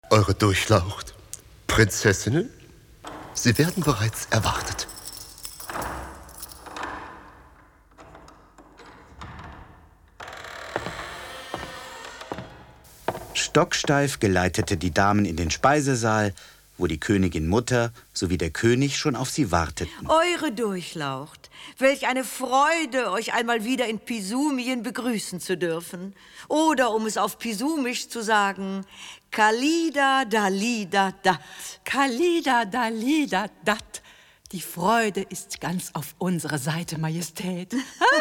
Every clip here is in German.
Eure Durchlaucht. Prinzessinnen, Sie werden bereits erwartet. Stocksteif geleitete die Damen in den Speisesaal, wo die Königin Mutter sowie der König schon auf sie warteten. Eure Durchlaucht, welch eine Freude, euch einmal wieder in Pisumien begrüßen zu dürfen. Oder, um es auf Pisumisch zu sagen, Kalida Dalida Dat. Kalida Dalida Dat. Die Freude ist ganz auf unserer Seite, Majestät.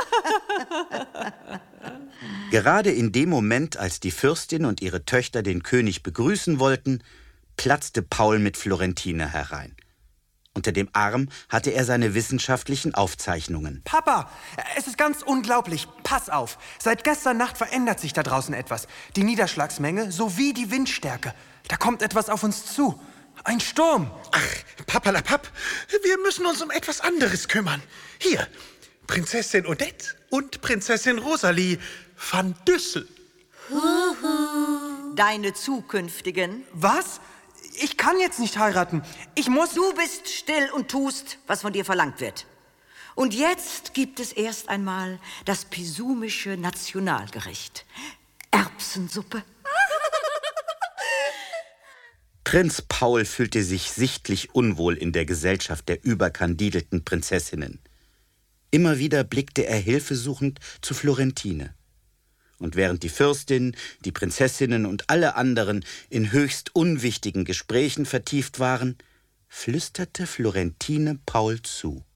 Gerade in dem Moment, als die Fürstin und ihre Töchter den König begrüßen wollten, platzte Paul mit Florentine herein. Unter dem Arm hatte er seine wissenschaftlichen Aufzeichnungen. Papa, es ist ganz unglaublich. Pass auf. Seit gestern Nacht verändert sich da draußen etwas. Die Niederschlagsmenge sowie die Windstärke. Da kommt etwas auf uns zu. Ein Sturm. Ach, Papalapap, wir müssen uns um etwas anderes kümmern. Hier, Prinzessin Odette und Prinzessin Rosalie van Düssel. Deine zukünftigen. Was? Ich kann jetzt nicht heiraten. Ich muss... Du bist still und tust, was von dir verlangt wird. Und jetzt gibt es erst einmal das pisumische Nationalgericht. Erbsensuppe. Prinz Paul fühlte sich sichtlich unwohl in der Gesellschaft der überkandidelten Prinzessinnen. Immer wieder blickte er hilfesuchend zu Florentine. Und während die Fürstin, die Prinzessinnen und alle anderen in höchst unwichtigen Gesprächen vertieft waren, flüsterte Florentine Paul zu.